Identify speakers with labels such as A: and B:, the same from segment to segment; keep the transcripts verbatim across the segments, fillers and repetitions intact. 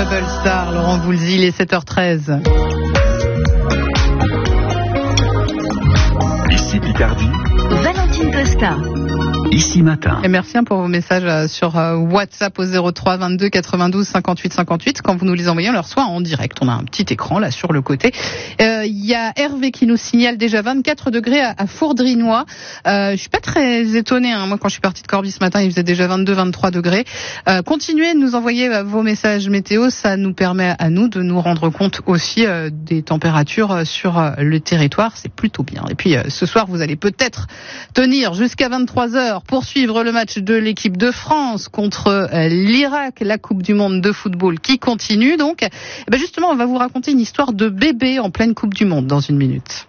A: Travel Star, Laurent Voulzy, il est sept heures treize.
B: Ici Picardie,
C: Valentine Costa.
B: Ici Matin.
A: Et merci pour vos messages sur WhatsApp au zéro trois vingt-deux quatre-vingt-douze cinquante-huit cinquante-huit. Quand vous nous les envoyez, on les reçoit en direct. On a un petit écran là sur le côté. Il euh, y a Hervé qui nous signale déjà vingt-quatre degrés à, à Fourdrinois. Euh, je suis pas très étonnée. Hein. Moi, quand je suis partie de Corbie ce matin, il faisait déjà vingt-deux vingt-trois degrés. Euh, continuez de nous envoyer euh, vos messages météo. Ça nous permet à nous de nous rendre compte aussi euh, des températures sur euh, le territoire. C'est plutôt bien. Et puis, euh, ce soir, vous allez peut-être tenir jusqu'à vingt-trois heures pour suivre le match de l'équipe de France contre l'Irak, la Coupe du Monde de football qui continue. Donc, eh ben justement, on va vous raconter une histoire de bébé en pleine Coupe du Monde dans une minute.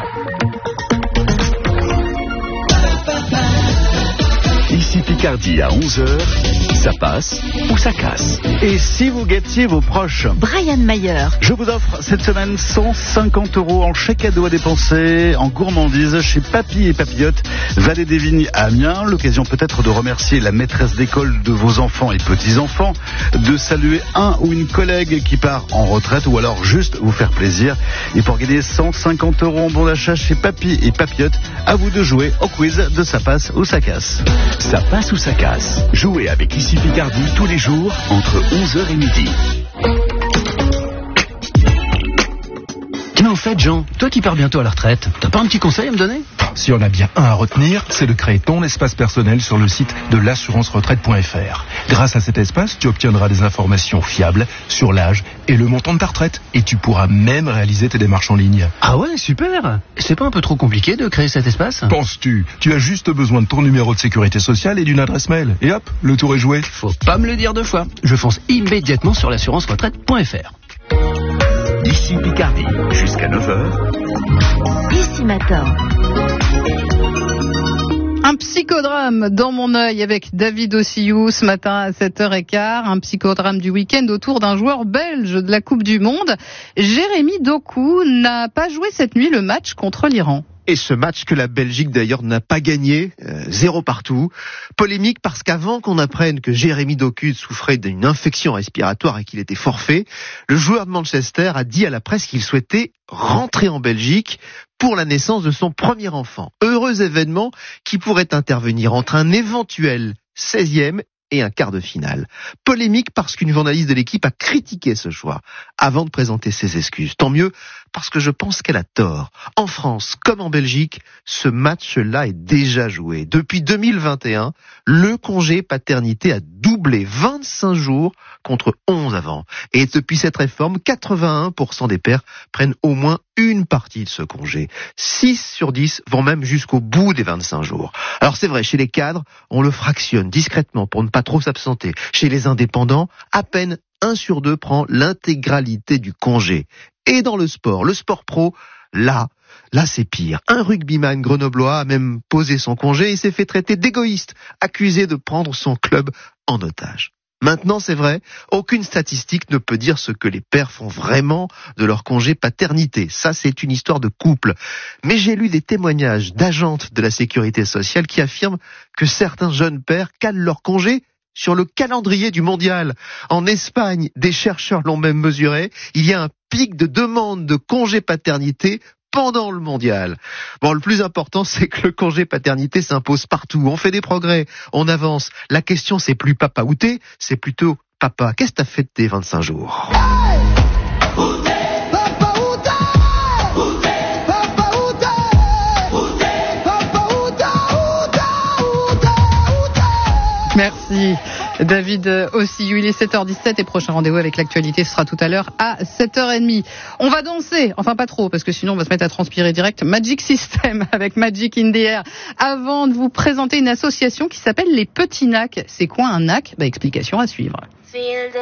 B: Ici Picardie à onze heures, ça passe ou ça casse.
D: Et si vous gâtiez vos proches?
C: Brian Mayer.
D: Je vous offre cette semaine cent cinquante euros en chèque cadeau à dépenser en gourmandise chez Papy et Papillote, Vallée des Vignes à Amiens. L'occasion peut-être de remercier la maîtresse d'école de vos enfants et petits-enfants, de saluer un ou une collègue qui part en retraite ou alors juste vous faire plaisir. Et pour gagner cent cinquante euros en bon d'achat chez Papy et Papillote, à vous de jouer au quiz de ça passe ou ça casse.
B: Ça passe ou ça casse. Jouez avec Ici Picardie tous les jours entre onze heures et midi.
E: Mais en fait, Jean, toi qui pars bientôt à la retraite, t'as pas un petit conseil à me donner?
F: Si on a bien un à retenir, c'est de créer ton espace personnel sur le site de l'assurance retraite point f r. Grâce à cet espace, tu obtiendras des informations fiables sur l'âge et le montant de ta retraite. Et tu pourras même réaliser tes démarches en ligne.
E: Ah ouais, super. C'est pas un peu trop compliqué de créer cet espace?
F: Penses-tu? Tu as juste besoin de ton numéro de sécurité sociale et d'une adresse mail. Et hop, le tour est joué.
E: Faut pas me le dire deux fois. Je fonce immédiatement sur l'assurance retraite point f r.
B: Ici Picardie, jusqu'à neuf heures.
C: Ici Matin.
A: Un psychodrame dans mon œil avec David Ossillou ce matin à sept heures quinze. Un psychodrame du week-end autour d'un joueur belge de la Coupe du Monde. Jérémy Doku n'a pas joué cette nuit le match contre l'Iran.
G: Et ce match que la Belgique d'ailleurs n'a pas gagné, euh, zéro partout. Polémique parce qu'avant qu'on apprenne que Jérémy Doku souffrait d'une infection respiratoire et qu'il était forfait, le joueur de Manchester a dit à la presse qu'il souhaitait rentrer en Belgique pour la naissance de son premier enfant. Heureux événement qui pourrait intervenir entre un éventuel seizième et un quart de finale. Polémique parce qu'une journaliste de l'équipe a critiqué ce choix avant de présenter ses excuses. Tant mieux parce que je pense qu'elle a tort. En France comme en Belgique, ce match-là est déjà joué. Depuis deux mille vingt et un, le congé paternité a doublé, vingt-cinq jours contre onze avant. Et depuis cette réforme, quatre-vingt-un pour cent des pères prennent au moins une partie de ce congé. six sur dix vont même jusqu'au bout des vingt-cinq jours. Alors c'est vrai, chez les cadres, on le fractionne discrètement pour ne pas trop s'absenter. Chez les indépendants, à peine un sur deux prend l'intégralité du congé. Et dans le sport, le sport pro, là, là c'est pire. Un rugbyman grenoblois a même posé son congé et s'est fait traiter d'égoïste, accusé de prendre son club en otage. Maintenant, c'est vrai, aucune statistique ne peut dire ce que les pères font vraiment de leur congé paternité. Ça, c'est une histoire de couple. Mais j'ai lu des témoignages d'agentes de la sécurité sociale qui affirment que certains jeunes pères calent leur congé sur le calendrier du mondial. En Espagne, des chercheurs l'ont même mesuré. Il y a un pic de demande de congé paternité pendant le mondial. Bon, le plus important, c'est que le congé paternité s'impose partout. On fait des progrès, on avance. La question, c'est plus papa où t'es, c'est plutôt papa, qu'est-ce que t'as fait de tes vingt-cinq jours?
A: Merci David Ossillou, il est sept heures dix-sept et prochain rendez-vous avec l'actualité ce sera tout à l'heure à sept heures trente. On va danser, enfin pas trop parce que sinon on va se mettre à transpirer direct. Magic System avec Magic in the Air. Avant de vous présenter une association qui s'appelle les Petits Nacs. C'est quoi un nac? Bah explication à suivre.